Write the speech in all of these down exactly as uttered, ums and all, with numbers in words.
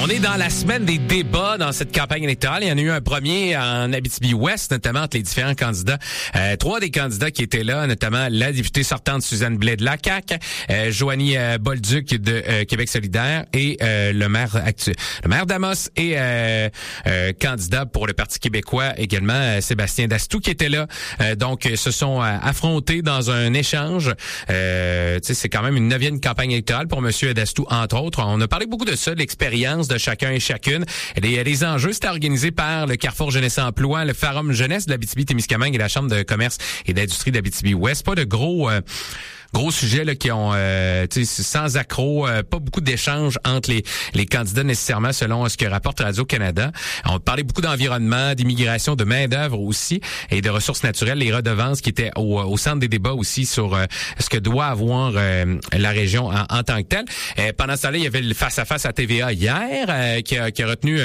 On est dans la semaine des débats dans cette campagne électorale. Il y en a eu un premier en Abitibi-Ouest, notamment entre les différents candidats. Euh, trois des candidats qui étaient là, notamment la députée sortante Suzanne Blais de la C A Q, euh, Joanie euh, Bolduc de euh, Québec solidaire et euh, le maire actuel, le maire d'Amos et euh, euh, candidat pour le Parti québécois également, euh, Sébastien Dastou, qui était là. Euh, donc, se sont euh, affrontés dans un échange. Euh, tu sais, c'est quand même une neuvième campagne électorale pour Monsieur Dastou, entre autres. On a parlé beaucoup de ça, de l'expérience de chacun et chacune. Les, les enjeux, c'était organisé par le Carrefour Jeunesse Emploi, le Forum Jeunesse de l'Abitibi-Témiscamingue et la Chambre de commerce et d'industrie d'Abitibi-Ouest. Pas de gros... Euh, Gros sujets là qui ont euh, sans accroc, euh, pas beaucoup d'échanges entre les les candidats nécessairement selon ce que rapporte Radio-Canada. On parlait beaucoup d'environnement, d'immigration, de main-d'œuvre aussi et de ressources naturelles, les redevances qui étaient au, au centre des débats aussi sur euh, ce que doit avoir euh, la région en, en tant que telle. Euh, pendant ce temps-là, il y avait le face-à-face à T V A hier euh, qui, a, qui a retenu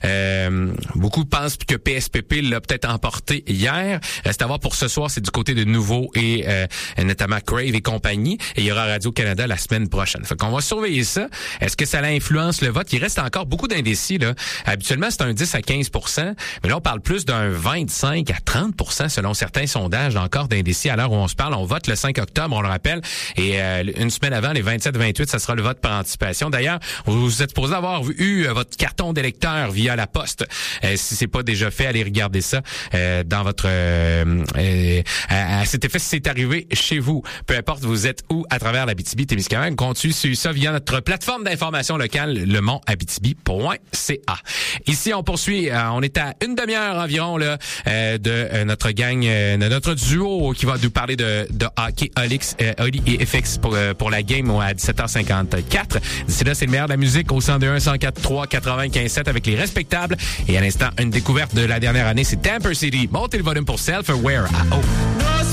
euh, beaucoup pensent que P S P P l'a peut-être emporté hier. Reste à voir pour ce soir, c'est du côté de Nouveau et euh, notamment Crave et compagnie. Et il y aura Radio-Canada la semaine prochaine. Fait qu'on va surveiller ça. Est-ce que ça influence le vote? Il reste encore beaucoup d'indécis, là. Habituellement, c'est un dix à quinze pour cent, mais là, on parle plus d'un vingt-cinq à trente pour cent selon certains sondages encore d'indécis à l'heure où on se parle. On vote le cinq octobre, on le rappelle, et euh, une semaine avant, les vingt-sept vingt-huit, ça sera le vote par anticipation. D'ailleurs, vous êtes supposé avoir eu euh, votre carton d'électeur via la poste. Euh, si c'est pas déjà fait, allez regarder ça euh, dans votre... Euh, euh, à, à cet effet, si c'est arrivé chez vous, peu importe vous êtes où à travers l'Abitibi-Témiscamingue, continue sur ça via notre plateforme d'information locale, le mont abitibi point c a. Ici, on poursuit. Euh, on est à une demi-heure environ là euh, de euh, notre gang, euh, de notre duo qui va nous parler de, de hockey, Olix, euh, Oli et F X pour, euh, pour la game à dix-sept heures cinquante-quatre. D'ici là, c'est le meilleur de la musique au cent deux un, cent quatre trois, quatre-vingt-quinze sept avec les respectables. Et à l'instant, une découverte de la dernière année, c'est Tamper City. Montez le volume pour Self-Aware à haut.